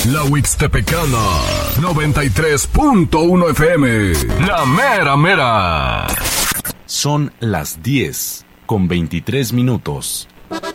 La Huixtepecana, 93.1 FM. La mera mera. Son las 10:23.